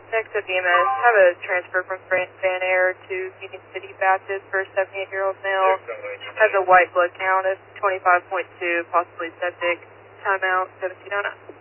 Next up, EMS, have a transfer from Van Air to Union City Baptist for a 78-year-old male. Has a white blood count of 25.2, possibly septic. Timeout 1709.